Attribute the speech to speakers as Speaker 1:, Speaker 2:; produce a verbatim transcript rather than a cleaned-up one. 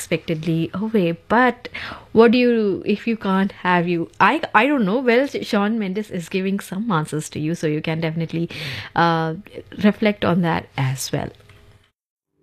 Speaker 1: unexpectedly away. But what do you do if you can't have you? I I don't know. Well, Sean Mendes is giving some answers to you, so you can definitely uh, reflect on that as well.